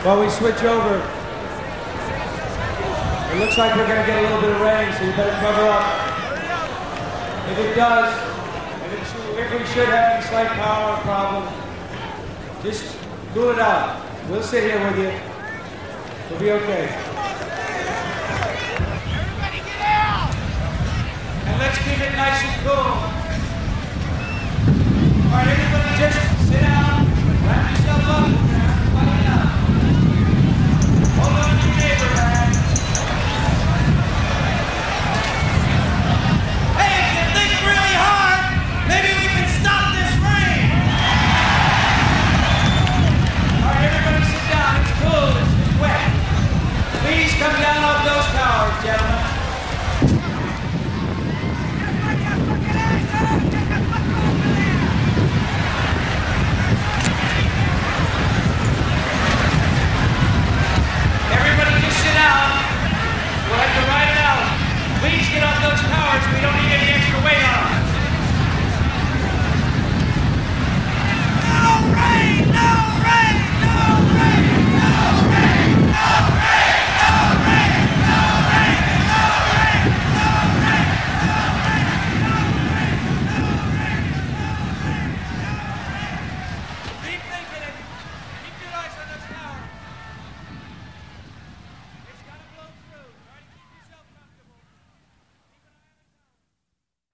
While we switch over, it looks like we're going to get a little bit of rain, so you better cover up. If it does, if we should have any slight power problem, just cool it out. We'll sit here with you. We'll be okay. Everybody get out! And let's keep it nice and cool. All right, everybody just